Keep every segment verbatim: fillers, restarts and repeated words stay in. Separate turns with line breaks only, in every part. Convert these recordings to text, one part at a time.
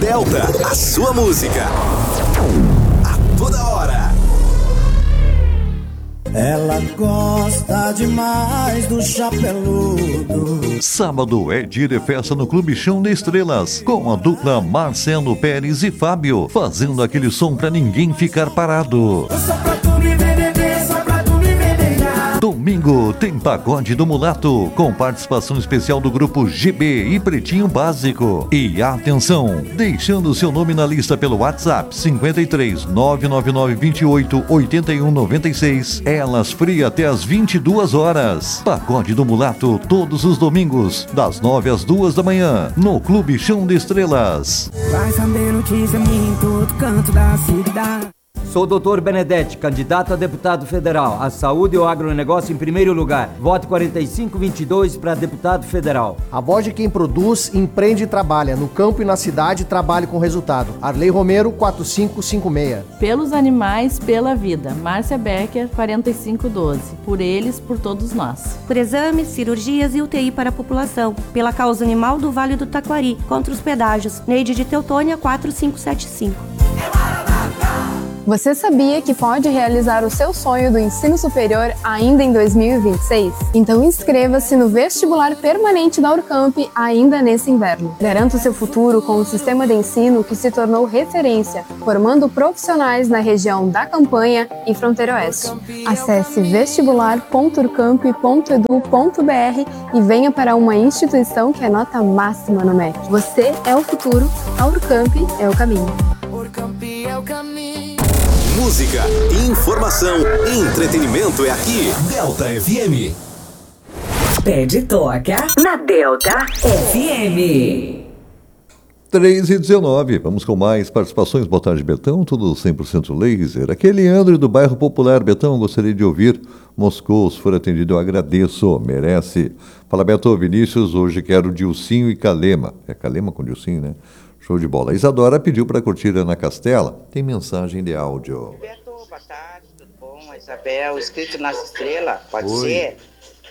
Delta, a sua música. A toda hora.
Ela gosta demais do chapeludo.
Sábado é dia de festa no Clube Chão de Estrelas, com a dupla Marcelo Pérez e Fábio, fazendo aquele som pra ninguém ficar parado.
Só pra tu me ver beber, só pra tu me ver beijar.
Domingo tem Pagode do Mulato, com participação especial do grupo G B e Pretinho Básico. E atenção, deixando seu nome na lista pelo WhatsApp cinquenta e três, nove nove nove, vinte e oito, oitenta e um, noventa e seis, Elas Free até às vinte e duas horas. Pagode do Mulato todos os domingos, das nove às duas da manhã, no Clube Chão de Estrelas.
Vai saber notícia minha em todo canto da cidade.
Sou o doutor Benedetti, candidato a deputado federal. A saúde e o agronegócio em primeiro lugar. Vote quarenta e cinco vinte e dois para deputado federal.
A voz de quem produz, empreende e trabalha. No campo e na cidade, trabalhe com resultado. Arley Romero, quatro cinco cinco seis.
Pelos animais, pela vida. Márcia Becker, quarenta e cinco doze. Por eles, por todos nós.
Por exames, cirurgias e U T I para a população. Pela causa animal do Vale do Taquari. Contra os pedágios. Neide de Teutônia, quatro cinco sete cinco.
Você sabia que pode realizar o seu sonho do ensino superior ainda em dois mil e vinte e seis? Então inscreva-se no vestibular permanente da Urcamp ainda nesse inverno. Garanta o seu futuro com um sistema de ensino que se tornou referência, formando profissionais na região da Campanha e Fronteira Oeste. Acesse vestibular ponto urcamp ponto edu ponto br e venha para uma instituição que é nota máxima no M E C. Você é o futuro, a Urcamp é o caminho.
Urcamp é o caminho.
Música, informação e entretenimento é aqui. Delta F M.
Pede toca na Delta F M.
três e dezenove, vamos com mais participações. Boa tarde, Betão, tudo cem por cento laser. Aqui é Leandro do bairro Popular. Betão, gostaria de ouvir Moscou, se for atendido eu agradeço, merece. Fala, Beto, Vinícius, hoje quero Dilcinho e Calema. É Calema com Dilcinho, né? Show de bola. A Isadora pediu para curtir Ana Castela. Tem mensagem de áudio.
Beto, boa tarde, tudo bom? Isabel, escrito nas estrelas, pode
Oi.
ser?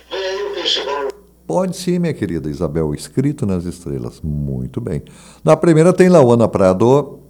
Pode sim, minha querida Isabel, escrito nas estrelas. Muito bem. Na primeira tem Lauana Prado.